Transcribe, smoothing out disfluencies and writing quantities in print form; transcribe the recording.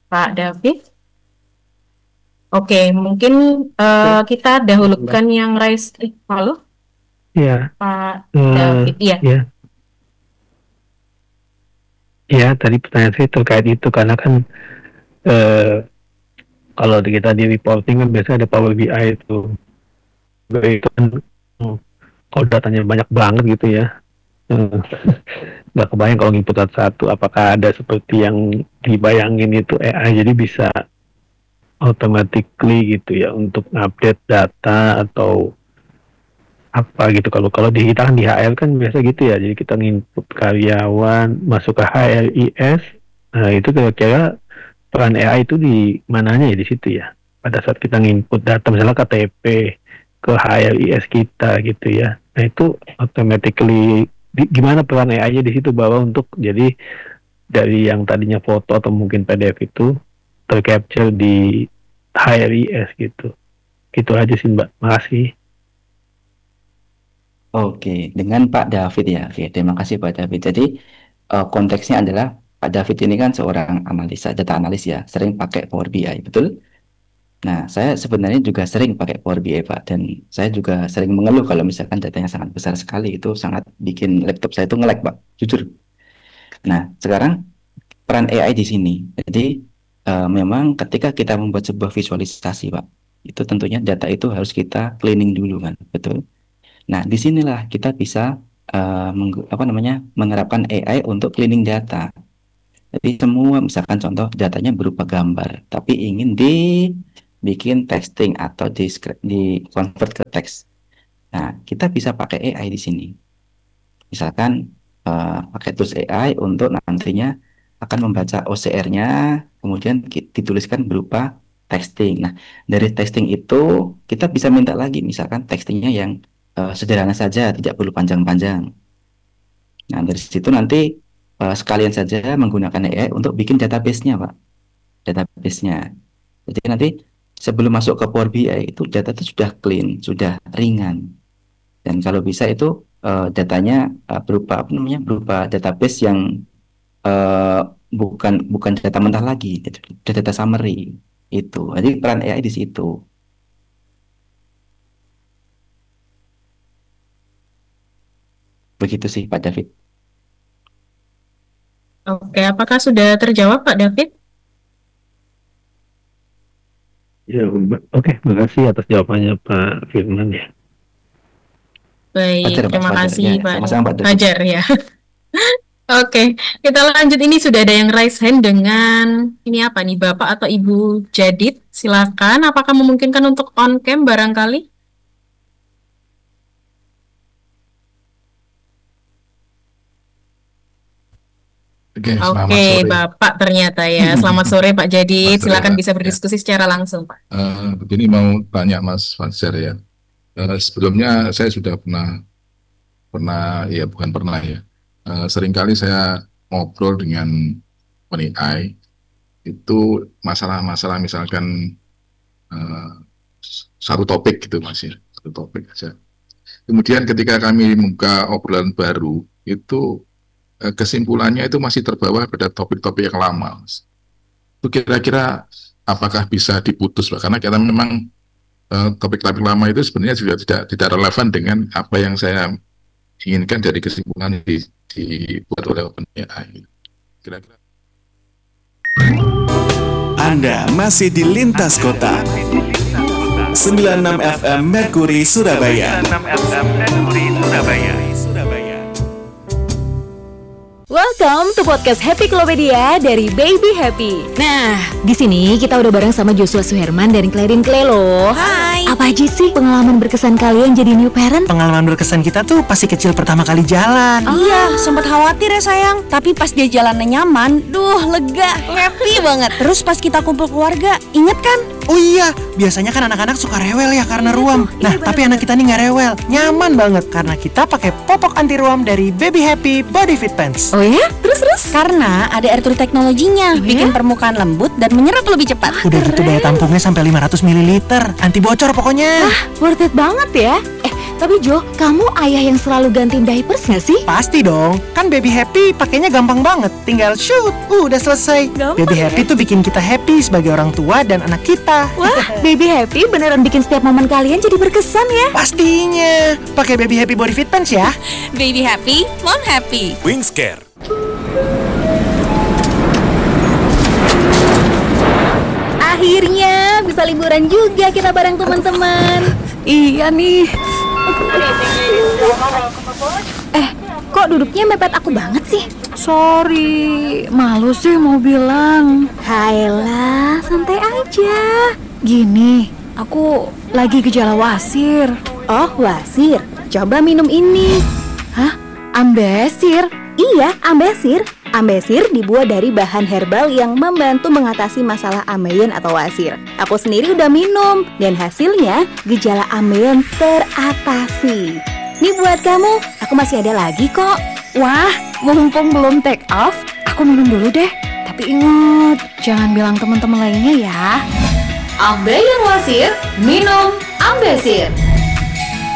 Pak David. Oke, mungkin Ya, kita Mbak. dahulukan yang raise. Halo, Ya, Pak David. Iya, ya, ya. Tadi pertanyaan saya terkait itu karena kan eh, kalau kita di reporting kan biasanya ada Power BI itu. Itu kan kalau datanya banyak banget gitu ya. eh, Nggak kebayang kalau input satu. Apakah ada seperti yang dibayangin itu AI jadi bisa automatically gitu ya untuk update data atau apa gitu. Kalau di kita kan di HR kan biasa gitu ya, jadi kita nginput karyawan masuk ke HRIS. Nah itu kira-kira peran AI itu di mananya ya di situ ya, pada saat kita nginput data misalnya KTP ke HRIS kita gitu ya. Nah itu automatically gimana peran AI-nya di situ bahwa untuk jadi dari yang tadinya foto atau mungkin PDF itu tercapture di HRIS gitu. Gitu aja sih Mbak, makasih. Oke, dengan Pak David ya. Oke, terima kasih Pak David. Jadi konteksnya adalah Pak David ini kan seorang analisa, data analis ya, sering pakai Power BI, betul? Nah, saya sebenarnya juga sering pakai Power BI Pak, dan saya juga sering mengeluh kalau misalkan datanya sangat besar sekali, itu sangat bikin laptop saya itu nge-lag Pak, jujur. Nah, sekarang peran AI di sini. Jadi memang ketika kita membuat sebuah visualisasi Pak, itu tentunya data itu harus kita cleaning dulu kan, betul? Nah, disinilah kita bisa menerapkan AI untuk cleaning data. Jadi semua misalkan contoh datanya berupa gambar, tapi ingin dibikin texting atau di convert ke teks. Nah, kita bisa pakai AI di sini. Misalkan pakai tools AI untuk nantinya akan membaca OCR-nya, kemudian dituliskan berupa texting. Nah, dari texting itu kita bisa minta lagi, misalkan textingnya yang sederhana saja, tidak perlu panjang-panjang. Nah, dari situ nanti sekalian saja menggunakan AI untuk bikin database-nya, Pak. Database-nya. Jadi nanti sebelum masuk ke Power BI itu data itu sudah clean, sudah ringan. Dan kalau bisa itu datanya berupa apa namanya? Berupa database yang eh, bukan bukan data mentah lagi, itu data summary itu. Jadi peran AI di situ. Begitu sih Pak David. oke. Apakah sudah terjawab, Pak David? Ya, oke, makasih atas jawabannya Pak Firman ya. Baik, Fajar Mas terima Fajar. kasih Ya, ya. Pak Sama-sama Pak David. Fajar ya. Oke, kita lanjut. Ini sudah ada yang raise hand dengan ini apa nih, Bapak atau Ibu Jadid? Silakan. Apakah memungkinkan untuk on cam barangkali? Oke, Oke, selamat sore. Bapak ternyata ya. Selamat sore Pak Jadid. Selamat sore, Silakan Pak. bisa Ya, berdiskusi secara langsung, Pak. begini mau tanya Mas Fajar ya. Sebelumnya saya sudah pernah ya bukan pernah ya. Seringkali saya ngobrol dengan AI itu masalah-masalah misalkan eh, satu topik gitu Mas ya, satu topik aja. Kemudian ketika kami membuka obrolan baru itu kesimpulannya itu masih terbawa pada topik-topik yang lama, Mas. Itu kira-kira apakah bisa diputus Pak? Karena kita memang topik-topik lama itu sebenarnya juga tidak relevan dengan apa yang saya inginkan dari kesimpulan dibuat oleh OpenAI. Kira-kira. Anda masih di Lintas Kota 96 FM Mercury Surabaya. Welcome to podcast Happy Klopedia dari Baby Happy. Nah, di sini kita udah bareng sama Joshua Suherman dan Clarin Clay loh. Hai. Apa aja sih pengalaman berkesan kalian jadi new parent? Pengalaman berkesan kita tuh pasti kecil pertama kali jalan. Iya, sempat khawatir ya sayang. Tapi pas dia jalannya nyaman, lega, happy banget. Terus pas kita kumpul keluarga, inget kan? Oh iya, biasanya kan anak-anak suka rewel ya karena ruam. Nah, tapi anak kita nih nggak rewel, nyaman banget karena kita pakai popok anti ruam dari Baby Happy Body Fit Pants. Oh ya? Terus? Karena ada air teknologinya, bikin permukaan lembut dan menyerap lebih cepat. Udah gitu daya tampungnya sampai 500 ml, anti bocor pokoknya. Worth it banget ya. Tapi Jo, kamu ayah yang selalu gantiin diapers nggak sih? Pasti dong, kan Baby Happy pakainya gampang banget. Tinggal shoot, udah selesai. Gampang Baby Happy tuh bikin kita happy sebagai orang tua dan anak kita. Wah, Baby Happy beneran bikin setiap momen kalian jadi berkesan ya. Pastinya, pakai Baby Happy Body Fit Pants ya. Baby happy, mom happy. Wings Care. Akhirnya bisa liburan juga kita bareng teman-teman. Iya nih. Kok duduknya mepet aku banget sih? Sorry, malu sih mau bilang. Hayalah, santai aja. Gini, aku lagi gejala wasir. Oh, wasir. Coba minum ini. Hah? Ambesir? Iya, Ambesir. Ambesir dibuat dari bahan herbal yang membantu mengatasi masalah ambeien atau wasir. Aku sendiri udah minum dan hasilnya gejala ambeien teratasi. Nih buat kamu, aku masih ada lagi kok. Wah, mumpung belum take off, aku minum dulu deh. Tapi ingat, jangan bilang teman-teman lainnya ya. Ambeien wasir, minum Ambesir.